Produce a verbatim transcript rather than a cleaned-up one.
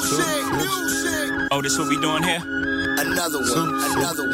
Music, music. Oh, this what we doing here? Another one, another one.